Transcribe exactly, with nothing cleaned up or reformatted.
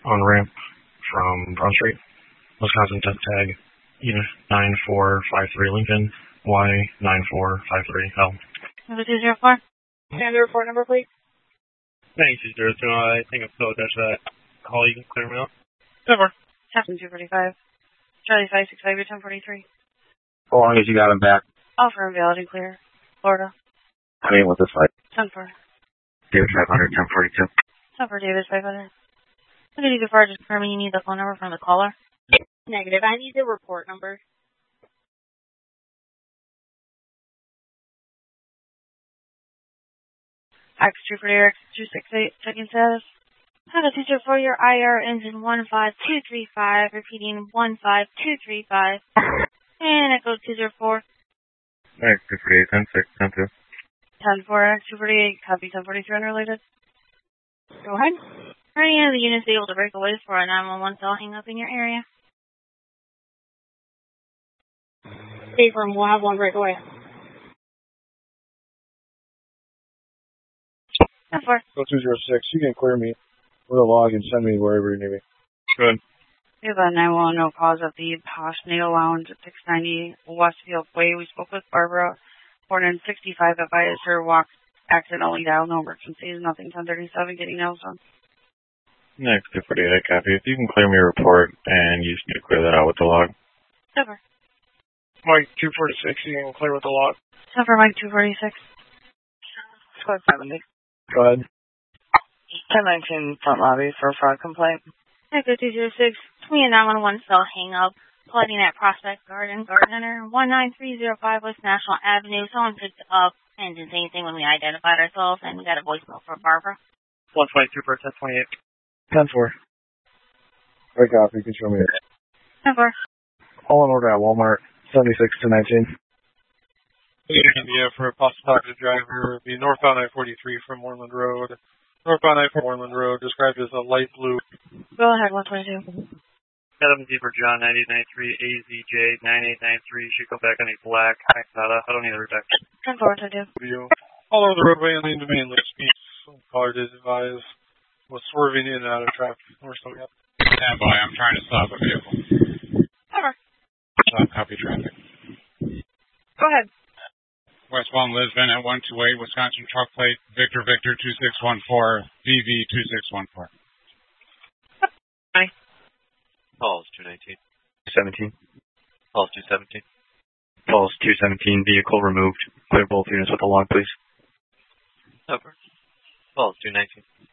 on ramp from Broad Street, Wisconsin death tag E nine four five three Lincoln, Y nine four five three L. Number two zero four. Can the report number, please? nine two zero two, I think I'm still attached to that call. You can clear me out. Over. Captain two forty-five. Charlie five six five, you're ten forty-three. How long as you got him back? Offer and valid and clear. Florida. I mean, with this fight. ten four. David five hundred, ten forty-two. ten for David five hundred. Look at you far, just confirming you need the phone number from the caller. Negative. I need the report number. X two for Eric two six eight, checking status. Have a teacher for your I R engine one five two three five, repeating one five two three five. And Echo two zero four. X two forty-eight, ten six, ten two. ten four, X two forty-eight, copy ten forty-three unrelated. Go ahead. Are any of the units able to break away for a nine one one cell hang up in your area? State room, we'll have one break away. ten four. Go two zero six, you can clear me with a log and send me wherever you need me. Good. We have a nine one one no cause at the Posh Nail Lounge at six ninety Westfield Way. We spoke with Barbara, born in sixty-five, advised her walk accidentally dialed no emergencies, nothing ten thirty-seven, getting nails done. Next, two forty-eight, copy. If you can clear me a report, and you just need to clear that out with the log. Over. Mike two forty-six, you can clear with the log. Over, Mike two forty-six. Squad seventy. Go ahead. ten nineteen front lobby for a fraud complaint. Echo two zero six, between a nine one one cell hang up, flooding at Prospect Garden, Garden Center, one nine three zero five West National Avenue. Someone picked up and didn't say anything when we identified ourselves, and we got a voicemail for Barbara. one twenty-two for ten twenty-eight. ten four. Right copy, you can show me it. ten four. All in order at Walmart, seventy-six to nineteen. India for a possible talkative driver would be northbound I forty-three from Moreland Road. Northbound I from Moreland Road, described as a light blue. Go ahead, one twenty-two. seven Z for John, ninety-eight ninety-three, A Z J, nine eight nine three, should go back on a black Maxada. I don't need a reduction. ten four, one twenty-two. View. All over the roadway and lean to main lane speeds. Caller did advise was swerving in and out of traffic. We're still got. Stand by, I'm trying to stop a vehicle. Over. Stop, copy traffic. Go ahead. Westbound Lisbon at one two eight, Wisconsin truck plate, Victor Victor two six one four, V V two six one four. Hi. Calls two nineteen. seventeen. Calls two seventeen. Calls two seventeen, vehicle removed. Clear both units with the log, please. Over. Calls two nineteen.